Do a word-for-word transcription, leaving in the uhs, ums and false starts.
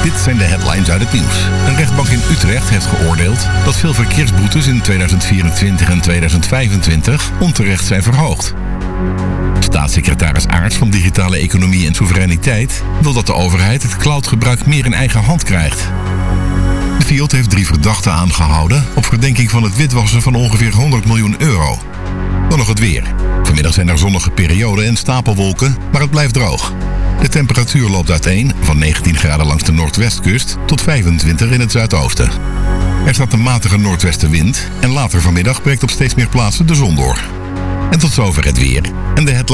Dit zijn de headlines uit het nieuws. Een rechtbank in Utrecht heeft geoordeeld dat veel verkeersboetes in tweeduizend vierentwintig en tweeduizend vijfentwintig onterecht zijn verhoogd. Staatssecretaris Aerts van Digitale Economie en Soevereiniteit wil dat de overheid het cloudgebruik meer in eigen hand krijgt. De Fiat heeft drie verdachten aangehouden op verdenking van het witwassen van ongeveer honderd miljoen euro. Dan nog het weer. Vanmiddag zijn er zonnige perioden en stapelwolken, maar het blijft droog. De temperatuur loopt uiteen van negentien graden langs de noordwestkust tot vijfentwintig in het zuidoosten. Er staat een matige noordwestenwind en later vanmiddag breekt op steeds meer plaatsen de zon door. En tot zover het weer en de headline.